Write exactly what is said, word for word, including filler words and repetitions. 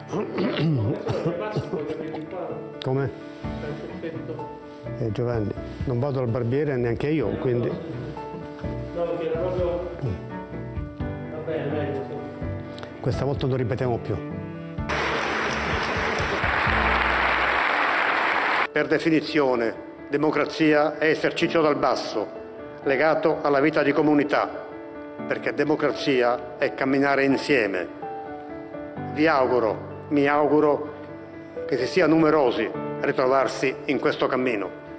Come? Eh, Giovanni, non vado al barbiere neanche io, quindi... No, perché era proprio... Va bene, meglio così. Questa volta non ripetiamo più. Per definizione, democrazia è esercizio dal basso, legato alla vita di comunità, perché democrazia è camminare insieme. Vi auguro, mi auguro, che si sia numerosi a ritrovarsi in questo cammino.